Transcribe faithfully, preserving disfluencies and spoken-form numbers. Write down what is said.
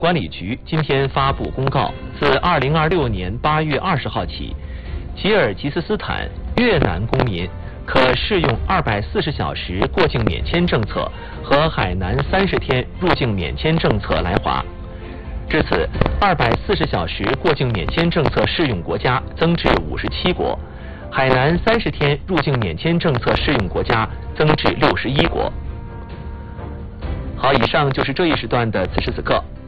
管理局今天发布公告，自二零二六年八月二十号起，吉尔吉斯斯坦越南公民可适用二百四十小时过境免签政策和海南三十天入境免签政策来华。至此，二百四十小时过境免签政策适用国家增至五十七国，海南三十天入境免签政策适用国家增至六十一国。好，以上就是这一时段的此时此刻。